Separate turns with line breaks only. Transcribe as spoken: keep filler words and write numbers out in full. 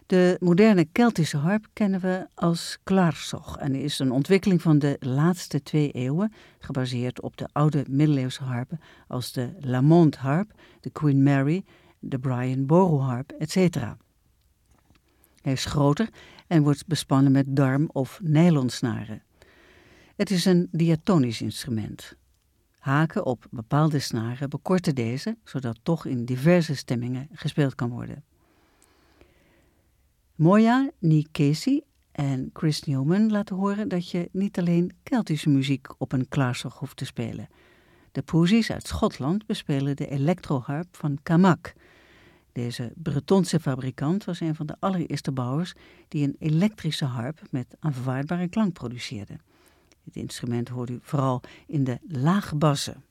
De moderne Keltische harp kennen we als klaarsog en is een ontwikkeling van de laatste twee eeuwen, gebaseerd op de oude middeleeuwse harpen als de Lamont harp, de Queen Mary, de Brian Boru harp, et cetera. Hij is groter en wordt bespannen met darm- of nylonsnaren. Het is een diatonisch instrument. Haken op bepaalde snaren bekorten deze, zodat toch in diverse stemmingen gespeeld kan worden. Moya Nikesi en Chris Newman laten horen dat je niet alleen Keltische muziek op een klaarsog hoeft te spelen. De Poesies uit Schotland bespelen de elektroharp van Camak. Deze Bretonse fabrikant was een van de allereerste bouwers die een elektrische harp met aanvaardbare klank produceerde. Dit instrument hoort u vooral in de lage bassen.